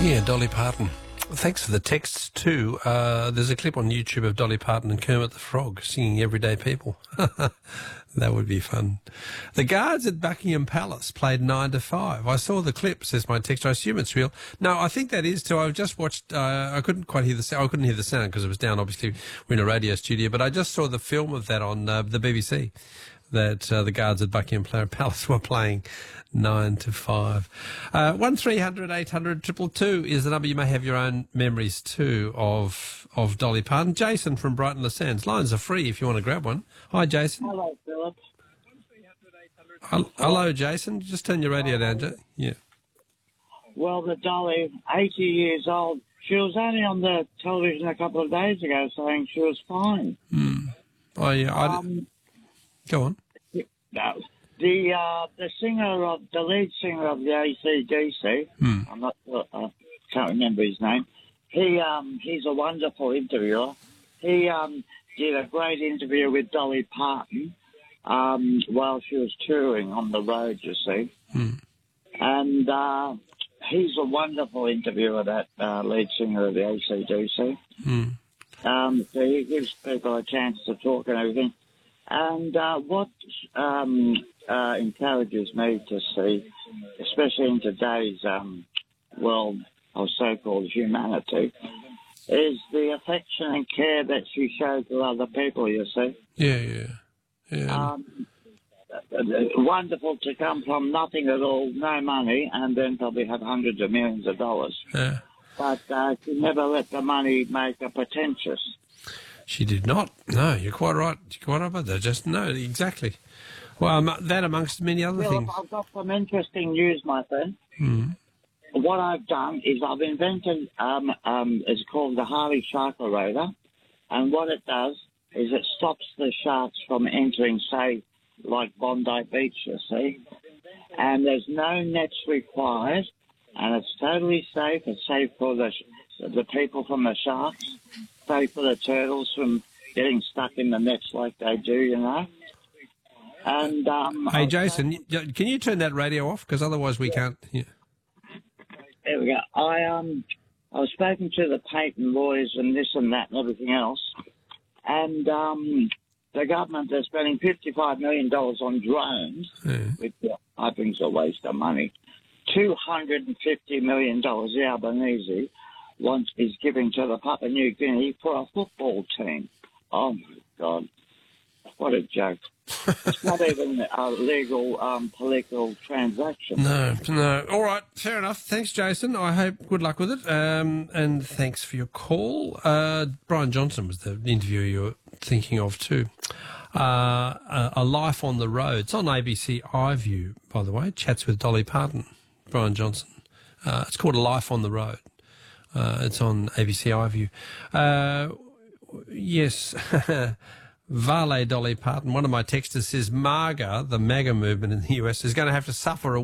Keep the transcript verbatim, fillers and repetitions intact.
Yeah, Dolly Parton. Thanks for the texts too. Uh, there's a clip on YouTube of Dolly Parton and Kermit the Frog singing Everyday People. That would be fun. The guards at Buckingham Palace played nine to five. I saw the clip, says my text. I assume it's real. No, I think that is too. I've just watched, uh, I couldn't quite hear the sound. I couldn't hear the sound because it was down. Obviously, we're in a radio studio, but I just saw the film of that on uh, the B B C, that uh, the guards at Buckingham Palace were playing nine to five. Uh, one three hundred eight hundred two two two is the number. You may have your own memories too of of Dolly Parton. Jason from Brighton Le Sands. Lines are free if you want to grab one. Hi, Jason. Hello, Philip. Hello, hello, Jason. Just turn your radio down, Jay. Yeah. Well, the Dolly, eighty years old, she was only on the television a couple of days ago saying she was fine. Hmm. Oh, yeah. I Um, Go on. no, the uh, the singer of the lead singer of the A C D C, Hmm. I'm not, I can't remember his name. He um he's a wonderful interviewer. He um did a great interview with Dolly Parton um while she was touring on the road. You see, Hmm. and uh, he's a wonderful interviewer. That uh, lead singer of the A C D C. Hmm. Um, so he gives people a chance to talk and everything. And uh, what um, uh, encourages me to see, especially in today's um, world of so-called humanity, is the affection and care that she shows to other people, you see. Yeah, yeah. Yeah. Um, wonderful to come from nothing at all, no money, and then probably have hundreds of millions of dollars. yeah. But uh, she never let the money make her pretentious. She did not. No, you're quite right. You're quite right about that. Just no, exactly. Well, um, that amongst many other Well, things. I've got some interesting news, my friend. Mm. What I've done is I've invented, um, um, it's called the Harley Shark Eraser, and what it does is it stops the sharks from entering, say, like Bondi Beach, you see, and there's no nets required, and it's totally safe. It's safe for the the people from the sharks, safe for the turtles from getting stuck in the nets like they do, you know. And um, Hey, Jason, y- can you turn that radio off? Because otherwise we can't. Yeah. There we go. I um, I was speaking to the patent lawyers and this and that and everything else, and um, the government is spending fifty-five million dollars on drones, Yeah. which I think is a waste of money. Two hundred and fifty million dollars the Albanese wants is giving to the Papua New Guinea for a football team. Oh my God, what a joke! It's not even a legal um, political transaction. No, no. All right, fair enough. Thanks, Jason. I hope good luck with it. Um, and thanks for your call. Uh, Brian Johnson was the interviewer you were thinking of too. Uh, a, a Life on the Road. It's on A B C iView, by the way. Chats with Dolly Parton. Brian Johnson. Uh, it's called A Life on the Road. Uh, it's on A B C iView. Uh, yes. Vale Dolly Parton. One of my texters says MAGA, the MAGA movement in the U S, is going to have to suffer a